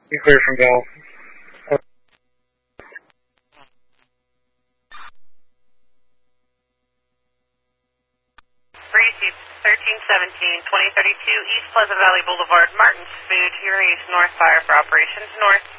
You clear from Val. 1317, 2032 East Pleasant Valley Boulevard, Martins Food, Erie East North, fire for operations north.